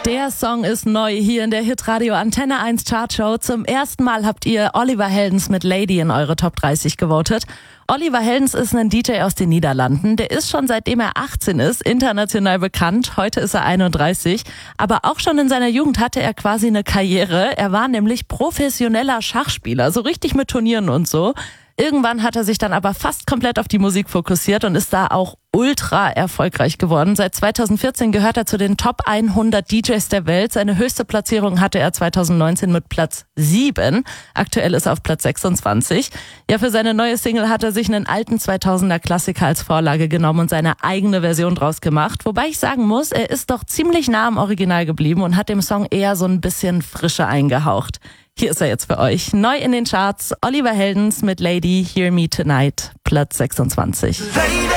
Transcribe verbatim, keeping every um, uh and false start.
Der Song ist neu hier in der Hitradio Antenne eins Chartshow. Zum ersten Mal habt ihr Oliver Heldens mit Lady in eure Top dreißig gewotet. Oliver Heldens ist ein D J aus den Niederlanden. Der ist schon seitdem er achtzehn ist international bekannt. Heute ist er einunddreißig. Aber auch schon in seiner Jugend hatte er quasi eine Karriere. Er war nämlich professioneller Schachspieler, so richtig mit Turnieren und so. Irgendwann hat er sich dann aber fast komplett auf die Musik fokussiert und ist da auch ultra erfolgreich geworden. Seit zweitausendvierzehn gehört er zu den Top hundert D Js der Welt. Seine höchste Platzierung hatte er zweitausendneunzehn mit Platz sieben. Aktuell ist er auf Platz sechsundzwanzig. Ja, für seine neue Single hat er sich einen alten zweitausender Klassiker als Vorlage genommen und seine eigene Version draus gemacht. Wobei ich sagen muss, er ist doch ziemlich nah am Original geblieben und hat dem Song eher so ein bisschen Frische eingehaucht. Hier ist er jetzt für euch. Neu in den Charts, Oliver Heldens mit Lady, Hear Me Tonight, Platz sechsundzwanzig.